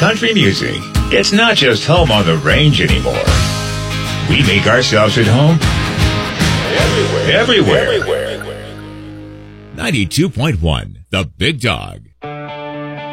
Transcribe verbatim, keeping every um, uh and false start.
country music. It's not just home on the range anymore. We make ourselves at home everywhere. Everywhere. Everywhere. ninety-two point one, The Big Dog.